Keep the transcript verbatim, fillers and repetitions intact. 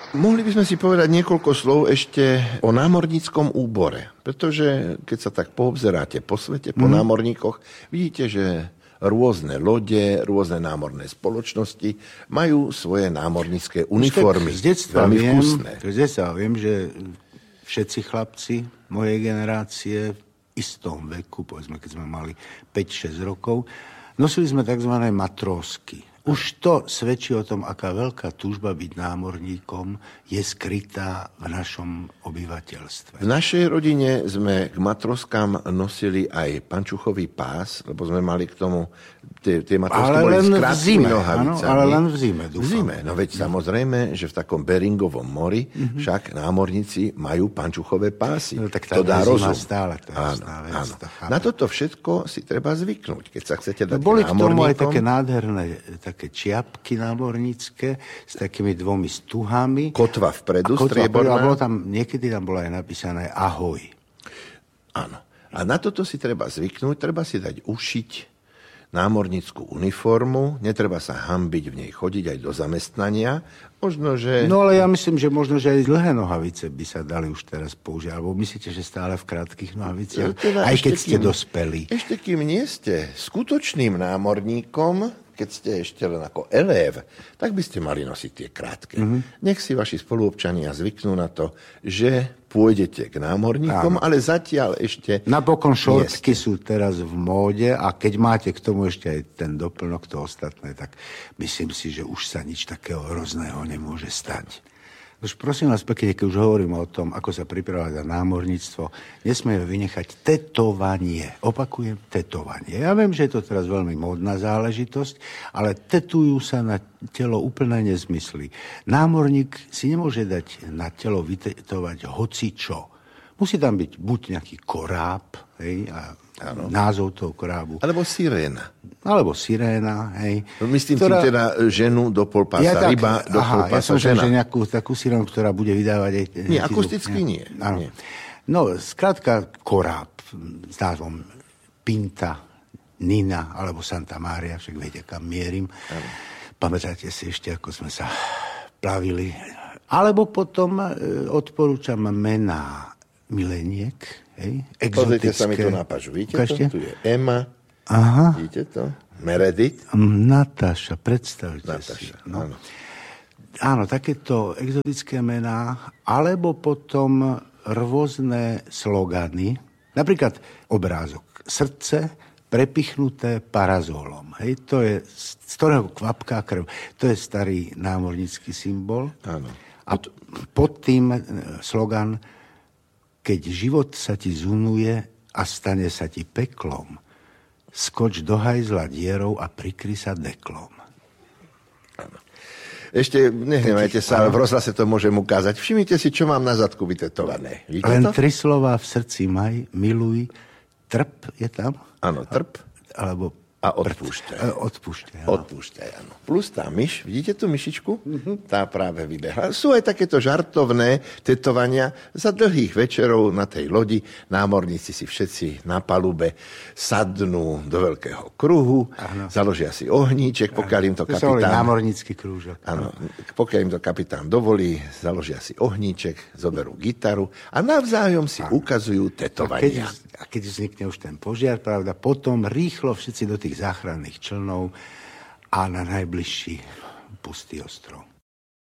Mohli by sme si povedať niekoľko slov ešte o námorníckom úbore, pretože keď sa tak poobzeráte po svete, po mm. námorníkoch, vidíte, že rôzne lode, rôzne námorné spoločnosti majú svoje námornícke uniformy. Z detstva viem, z detstva viem, že všetci chlapci mojej generácie v istom veku, povedzme, keď sme mali päť šesť rokov, nosili sme tzv. Matrósky. Už to svedčí o tom, aká veľká túžba byť námorníkom je skrytá v našom obyvateľstve. V našej rodine sme k matroskám nosili aj pančuchový pás, lebo sme mali k tomu, tie, tie matrosky boli s krátkými nohavicami. Ale len v zime, dúfam. V zime, no veď no. samozrejme, že v takom Beringovom mori mm-hmm. však námorníci majú pančuchové pásy. No, tak to dá rozum. Stále, to áno, vec, áno. To Na toto všetko si treba zvyknúť, keď sa chcete dať no, boli námorníkom. Boli k tomu aj také nádherné také čiapky námornícke s takými dvomi stuhami. Kotva vpredu, strieborná. A bolo tam, niekedy tam bolo aj napísané ahoj. Áno. A na toto si treba zvyknúť, treba si dať ušiť námornícku uniformu, netreba sa hanbiť v nej chodiť aj do zamestnania. Možno, že... No ale ja myslím, že možno, že aj dlhé nohavice by sa dali už teraz použiť. Alebo myslíte, že stále v krátkych nohaviciach? Teda aj keď ste kým, dospeli. Ešte kým nie ste skutočným námorníkom, keď ste ešte len ako elév, tak by ste mali nosiť tie krátke. Mm-hmm. Nech si vaši spoluobčania zvyknú na to, že pôjdete k námorníkom, áno. ale zatiaľ ešte... Napokon šortky sú teraz v móde a keď máte k tomu ešte aj ten doplnok, to ostatné, tak myslím si, že už sa nič takého hrozného nemôže stať. Už prosím vás pekne, keď už hovorím o tom, ako sa pripravovať na námorníctvo, nesmieme vynechať tetovanie. Opakujem, tetovanie. Ja viem, že je to teraz veľmi módna záležitosť, ale tetujú sa na telo úplné nezmysly. Námorník si nemôže dať na telo vytetovať hocičo. Musí tam byť buď nejaký koráb, hej, a ano. Názov toho korábu. Alebo siréna. Alebo siréna, hej. Myslím ktorá... tým teda ženu do polpása, ja tak, ryba do aha, polpása, ja som žena. Že nejakú takú sirénu, ktorá bude vydávať aj... Nie, akusticky nie. nie. No, skrátka koráb s názvom Pinta, Nina alebo Santa Maria, však viete, kam mierim. Ano. Pamätáte si ešte, ako sme sa plavili. Alebo potom e, odporúčam mená mileniek, hej, exotické. Pozrite sa mi to na pažu, vidíte Ukážte? to? Tu je Emma, aha. vidíte to? Meredith. Natáša, predstavte Natáša, si. No. áno. Áno, takéto exotické mená, alebo potom rôzne slogany, napríklad obrázok srdce prepichnuté parazolom. Hej, to je, z ktorého kvapká krv. To je starý námornícky symbol. Áno. A pod tým slogan keď život sa ti zunuje a stane sa ti peklom, skoč do hajzla dierou a prikry sa deklom. Ešte nehnevajte sa, ale v rozhlase to môžem ukázať. Všimnite si, čo mám na zadku vytetované. Vidíte Len to? tri slová v srdci maj, miluj, trp je tam? Áno, trp. Alebo a odpúšťaj. Odpúšťaj, áno. Odpúšťaj, áno. Plus tá myš, vidíte tú myšičku? Mm-hmm. Tá práve vybehla. Sú aj takéto žartovné tetovania za dlhých večerov na tej lodi. Námorníci si všetci na palube sadnú do veľkého kruhu, áno. Založia si ohníček, pokiaľ im to kapitán... To je námornícky krúžok. Áno, pokiaľ im to kapitán dovolí, založia si ohníček, zoberú gitaru a navzájom si áno. ukazujú tetovania. A keď, a keď vznikne už ten požiar, pravda, potom rýchlo všetci do tých záchranných člnov a na najbližší pustý ostrov.